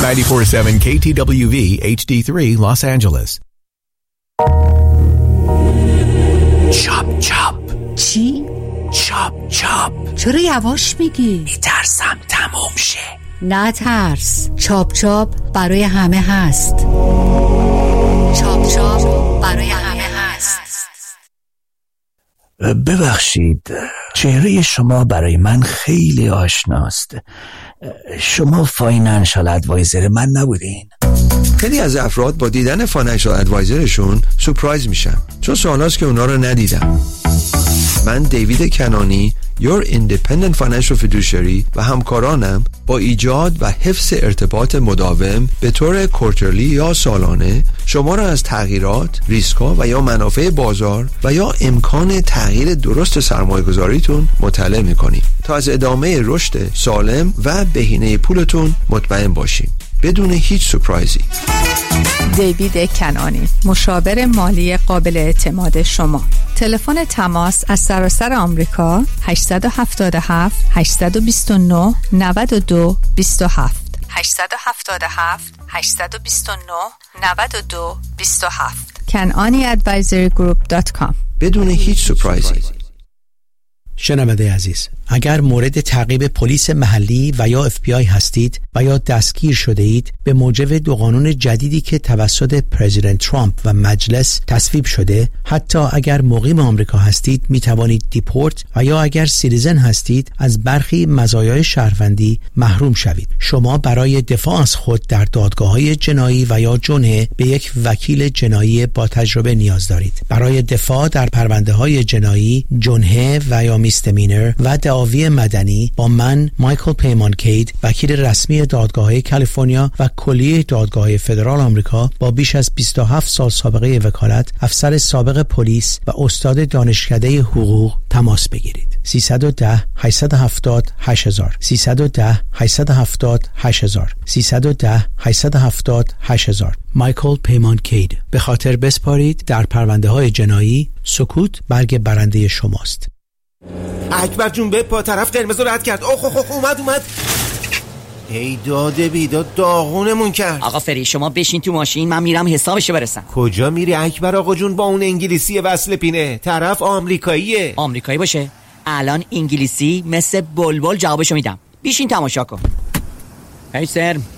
94.7 KTWV HD3 Los Angeles. چاپ چاپ. چی؟ چاپ چاپ. چرا یواش میگی؟ میترسم تموم شه. نه ترس، چاپ چاپ برای همه هست. چاپ چاپ برای همه هست. ببخشید، چهره شما برای من خیلی آشناست. شما فاینانشال ادوایزر من نبودین؟ خیلی از افراد با دیدن فاینانشال ادوایزرشون سورپرایز میشن، چون سوالاست که اونا رو ندیدم. من دیوید کنانی، Your Independent Financial Fiduciary و همکارانم با ایجاد و حفظ ارتباط مداوم به طور کوارترلی یا سالانه شما را از تغییرات، ریسک‌ها و یا منافع بازار و یا امکان تغییر درست سرمایه‌گذاریتون مطلع می‌کنیم تا از ادامه رشد سالم و بهینه پولتون مطمئن باشیم بدون هیچ سورپرایزی. دیوید کنانی، مشاور مالی قابل اعتماد شما. تلفن تماس از سراسر آمریکا 877 829 92 27 877 829 92 27 kananiadvisorygroup.com. بدون هیچ سورپرایزی. شنونده عزیز، اگر مورد تعقیب پلیس محلی و یا FBI هستید و یا دستگیر شده اید به موجب دو قانون جدیدی که توسط پرزیدنت ترامپ و مجلس تصویب شده، حتی اگر مقیم آمریکا هستید می توانید دیپورت و یا اگر سیتیزن هستید از برخی مزایای شهروندی محروم شوید. شما برای دفاع از خود در دادگاه‌های جنایی و یا جنحه به یک وکیل جنایی با تجربه نیاز دارید. برای دفاع در پرونده‌های جنایی، جنحه و یا میستمینر و دعاوی مدنی با من مایکل پیمان کید، وکیل رسمی دادگاه‌های کالیفرنیا و کلیه دادگاه‌های فدرال آمریکا با بیش از 27 سال سابقه وکالت، افسر سابق پلیس و استاد دانشکده حقوق تماس بگیرید. 310 870 8000 310 870 8000 310 870 8000 مایکل پیمان کید. به خاطر بسپارید در پرونده‌های جنایی، سکوت برگ برنده شماست. اکبر جون به پا طرف قرمز رو رد کرد. اوه اومد. ای داده بیداد داغونمون کرد. آقا فری شما بشین تو ماشین، من میرم حسابشو برسم. کجا میری اکبر آقا جون با اون انگلیسی وصل پینه؟ طرف آمریکاییه. آمریکایی باشه الان انگلیسی مثل بلبل جوابشو میدم. بشین تماشا کن. هی سر